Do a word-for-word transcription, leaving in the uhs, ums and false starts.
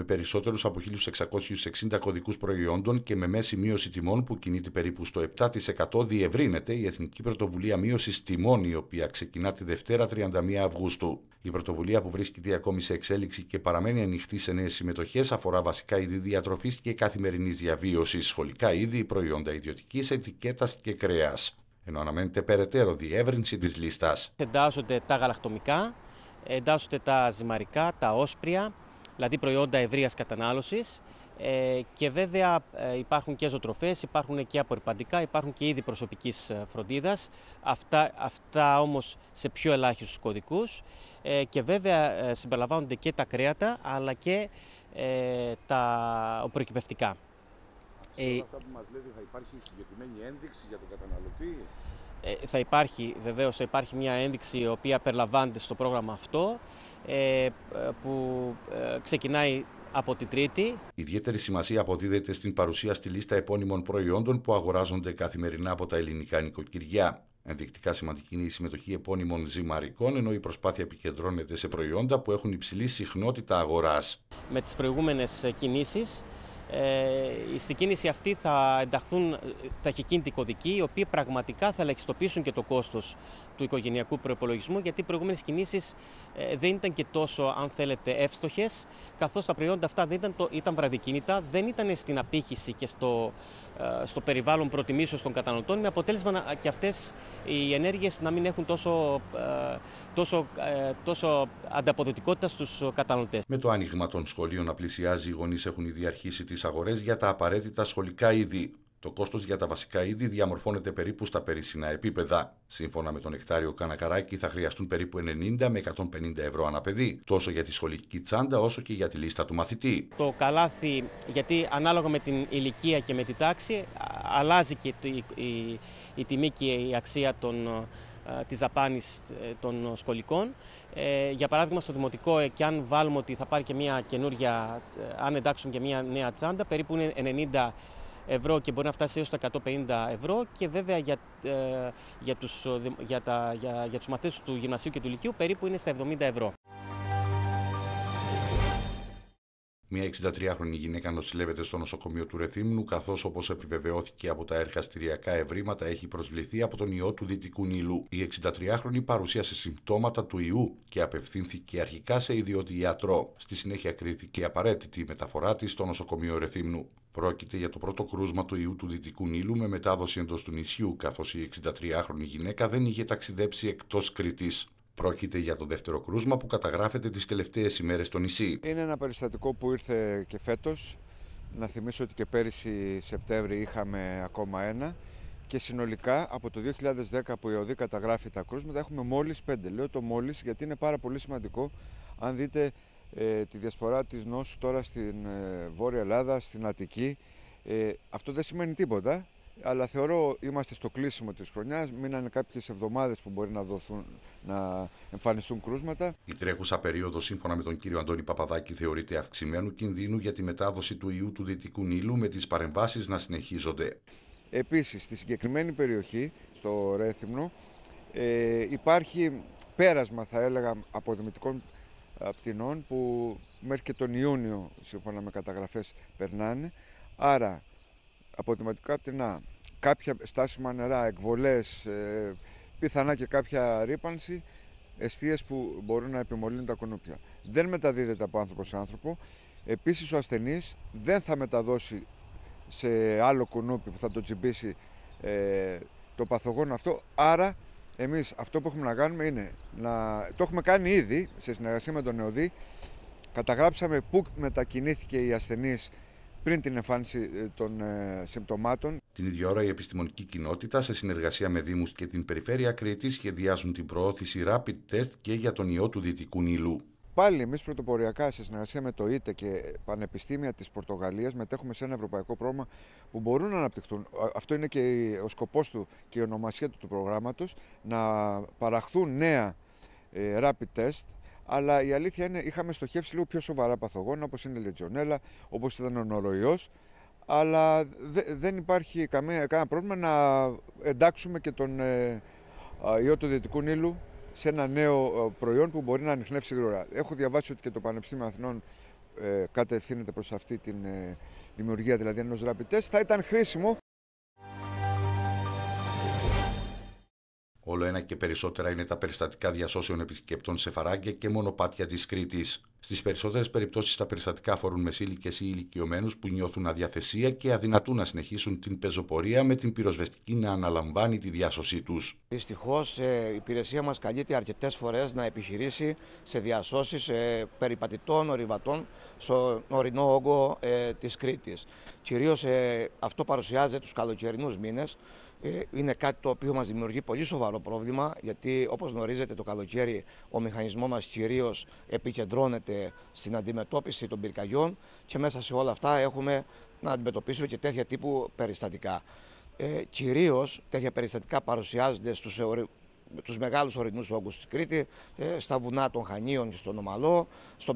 Με περισσότερους από χίλιους εξακόσιους εξήντα κωδικούς προϊόντων και με μέση μείωση τιμών που κινείται περίπου στο επτά τοις εκατό, διευρύνεται η Εθνική Πρωτοβουλία Μείωσης Τιμών, η οποία ξεκινά τη Δευτέρα τριάντα μία Αυγούστου. Η πρωτοβουλία, που βρίσκεται ακόμη σε εξέλιξη και παραμένει ανοιχτή σε νέες συμμετοχές, αφορά βασικά είδη διατροφής και καθημερινής διαβίωσης, σχολικά είδη, προϊόντα ιδιωτικής ετικέτας και κρέας. Ενώ αναμένεται περαιτέρω διεύρυνση της λίστας. Εντάσσονται τα γαλακτομικά, εντάσσονται τα ζυμαρικά, τα όσπρια, δηλαδή προϊόντα ευρείας κατανάλωσης, και βέβαια υπάρχουν και ζωοτροφές, υπάρχουν και απορρυπαντικά, υπάρχουν και είδη προσωπικής φροντίδας, αυτά, αυτά όμως σε πιο ελάχιστους κωδικούς, και βέβαια συμπεριλαμβάνονται και τα κρέατα αλλά και ε, τα προκυπευτικά. Σε όλα αυτά που μας λέτε, θα υπάρχει συγκεκριμένη ένδειξη για τον καταναλωτή? Ε, θα υπάρχει, βεβαίως, θα υπάρχει μια ένδειξη η οποία περιλαμβάνεται στο πρόγραμμα αυτό, ε, που ε, ξεκινάει από την Τρίτη. Ιδιαίτερη σημασία αποδίδεται στην παρουσία στη λίστα επώνυμων προϊόντων που αγοράζονται καθημερινά από τα ελληνικά νοικοκυριά. Ενδεικτικά σημαντική είναι η συμμετοχή επώνυμων ζυμαρικών, ενώ η προσπάθεια επικεντρώνεται σε προϊόντα που έχουν υψηλή συχνότητα αγοράς. Με τις προηγούμενες κινήσεις, Ε, στην κίνηση αυτή θα ενταχθούν ταχυκίνητοι κωδικοί, οι οποίοι πραγματικά θα ελαχιστοποιήσουν και το κόστος του οικογενειακού προϋπολογισμού, γιατί οι προηγούμενες κινήσεις ε, δεν ήταν και τόσο, αν θέλετε, εύστοχες, καθώς τα προϊόντα αυτά δεν ήταν, το, ήταν βραδικίνητα, δεν ήταν στην απήχηση και στο, ε, στο περιβάλλον προτιμήσεως των καταναλωτών, με αποτέλεσμα να, και αυτές οι ενέργειες να μην έχουν τόσο, ε, τόσο, ε, τόσο ανταποδοτικότητα στους καταναλωτές. Με το άνοιγμα των σχολείων να πλησιάζει, οι γονείς έχουν ήδη αρχίσει τις αγορές για τα απαραίτητα σχολικά είδη. Το κόστος για τα βασικά είδη διαμορφώνεται περίπου στα περσινά επίπεδα. Σύμφωνα με τον Νεκτάριο Κανακαράκη, θα χρειαστούν περίπου ενενήντα με εκατόν πενήντα ευρώ ανά παιδί, τόσο για τη σχολική τσάντα όσο και για τη λίστα του μαθητή. Το καλάθι, γιατί ανάλογα με την ηλικία και με τη τάξη, αλλάζει και η, η, η τιμή και η αξία των, της δαπάνης των σχολικών. Ε, για παράδειγμα, στο δημοτικό, και αν βάλουμε ότι θα πάρει και μια καινούρια, αν εντάξουν και μια νέα τσάντα, περίπου είναι ενενήντα ευρώ και μπορεί να φτάσει έως τα εκατόν πενήντα ευρώ, και βέβαια για, ε, για, τους, για, τα, για, για τους μαθητές του γυμνασίου και του λυκείου περίπου είναι στα εβδομήντα ευρώ. Μια εξηντατριάχρονη γυναίκα νοσηλεύεται στο νοσοκομείο του Ρεθύμνου, καθώς, όπως επιβεβαιώθηκε από τα εργαστηριακά ευρήματα, έχει προσβληθεί από τον ιό του Δυτικού Νείλου. Η εξηντατριάχρονη παρουσίασε συμπτώματα του ιού και απευθύνθηκε αρχικά σε ιδιώτη ιατρό. Στη συνέχεια κρίθηκε απαραίτητη η μεταφορά της στο νοσοκομείο Ρεθύμνου. Πρόκειται για το πρώτο κρούσμα του ιού του Δυτικού Νείλου με μετάδοση εντός του νησιού, καθώς η εξηντατριάχρονη γυναίκα δεν είχε ταξιδέψει εκτός Κρήτης. Πρόκειται για το δεύτερο κρούσμα που καταγράφεται τις τελευταίες ημέρες στο νησί. Είναι ένα περιστατικό που ήρθε και φέτος. Να θυμίσω ότι και πέρυσι Σεπτέμβρη είχαμε ακόμα ένα. Και συνολικά από το δύο χιλιάδες δέκα που η ΕΟΔΗ καταγράφει τα κρούσματα έχουμε μόλις πέντε. Λέω το μόλις γιατί είναι πάρα πολύ σημαντικό. Αν δείτε ε, τη διασπορά της νόσου τώρα στην ε, Βόρεια Ελλάδα, στην Αττική, ε, αυτό δεν σημαίνει τίποτα. Αλλά θεωρώ είμαστε στο κλείσιμο της χρονιάς, μείνανε κάποιες εβδομάδες που μπορεί να, δοθούν, να εμφανιστούν κρούσματα. Η τρέχουσα περίοδος, σύμφωνα με τον κύριο Αντώνη Παπαδάκη, θεωρείται αυξημένου κινδύνου για τη μετάδοση του ιού του Δυτικού Νείλου, με τις παρεμβάσεις να συνεχίζονται. Επίσης, στη συγκεκριμένη περιοχή, στο Ρέθυμνο, ε, υπάρχει πέρασμα, θα έλεγα, αποδημητικών πτηνών που μέχρι και τον Ιούνιο, σύμφωνα με καταγραφές, περνάνε. Άρα, αποδημητικά πτηνά, κάποια στάσιμα νερά, εκβολές, ε, πιθανά και κάποια ρύπανση, εστίες που μπορούν να επιμολύνουν τα κουνούπια. Δεν μεταδίδεται από άνθρωπο σε άνθρωπο. Επίσης, ο ασθενής δεν θα μεταδώσει σε άλλο κουνούπι που θα το τσιμπήσει ε, το παθογόνο αυτό. Άρα, εμείς αυτό που έχουμε να κάνουμε είναι να το έχουμε κάνει ήδη σε συνεργασία με τον ΕΟΔΗ. Καταγράψαμε πού μετακινήθηκε η ασθενής πριν την εμφάνιση των ε, συμπτωμάτων. Την ίδια ώρα, η επιστημονική κοινότητα, σε συνεργασία με δήμους και την Περιφέρεια Κρήτης, σχεδιάζουν την προώθηση rapid test και για τον ιό του Δυτικού Νείλου. Πάλι εμείς πρωτοποριακά, σε συνεργασία με το ΙΤΕ και πανεπιστήμια της Πορτογαλίας, μετέχουμε σε ένα ευρωπαϊκό πρόγραμμα που μπορούν να αναπτυχθούν. Αυτό είναι και ο σκοπός του και η ονομασία του, του προγράμματος, να παραχθούν νέα ε, rapid test. Αλλά η αλήθεια είναι, είχαμε στοχεύσει λίγο πιο σοβαρά παθογόνα, όπως είναι η Λετζονέλα, όπως ήταν ο νοροϊός. Αλλά δε, δεν υπάρχει καμία, κανένα πρόβλημα να εντάξουμε και τον ε, ιό του Δυτικού Νείλου σε ένα νέο προϊόν που μπορεί να ανιχνεύσει γρήγορα. Έχω διαβάσει ότι και το Πανεπιστήμιο Αθηνών ε, κατευθύνεται προς αυτή τη ε, δημιουργία δηλαδή ενός rapid test, θα ήταν χρήσιμο. Όλο ένα και περισσότερα είναι τα περιστατικά διασώσεων επισκεπτών σε φαράγγια και μονοπάτια της Κρήτης. Στις περισσότερες περιπτώσεις τα περιστατικά αφορούν μεσήλικες ή ηλικιωμένους που νιώθουν αδιαθεσία και αδυνατούν να συνεχίσουν την πεζοπορία με την πυροσβεστική να αναλαμβάνει τη διάσωσή τους. Δυστυχώς η υπηρεσία μας καλείται αρκετές φορές να επιχειρήσει σε διασώσεις ε, περιπατητών, ορειβατών στον ορεινό όγκο ε, της Κρήτης. Κυρίως ε, αυτό παρουσιάζεται τους καλοκαιρινούς μήνες. Είναι κάτι το οποίο μας δημιουργεί πολύ σοβαρό πρόβλημα, γιατί όπως γνωρίζετε το καλοκαίρι ο μηχανισμός μας κυρίως επικεντρώνεται στην αντιμετώπιση των πυρκαγιών και μέσα σε όλα αυτά έχουμε να αντιμετωπίσουμε και τέτοια τύπου περιστατικά. Ε, κυρίως τέτοια περιστατικά παρουσιάζονται στους, εωρι... τους μεγάλους ορεινούς όγκους της Κρήτη, ε, στα βουνά των Χανίων και στον Ομαλό, στο